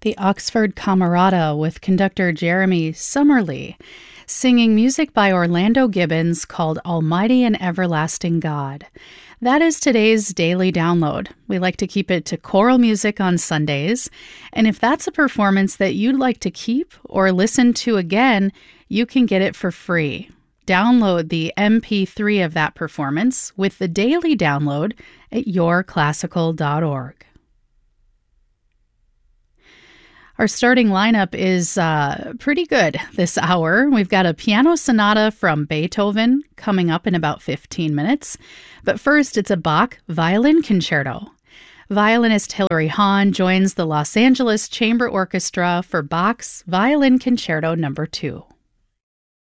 The Oxford Camerata with conductor Jeremy Summerlee, singing music by Orlando Gibbons called Almighty and Everlasting God. That is today's daily download. We like to keep it to choral music on Sundays, and if that's a performance that you'd like to keep or listen to again, you can get it for free. Download the MP3 of that performance with the daily download at yourclassical.org. Our starting lineup is pretty good this hour. We've got a piano sonata from Beethoven coming up in about 15 minutes. But first, it's a Bach violin concerto. Violinist Hilary Hahn joins the Los Angeles Chamber Orchestra for Bach's Violin Concerto No. 2.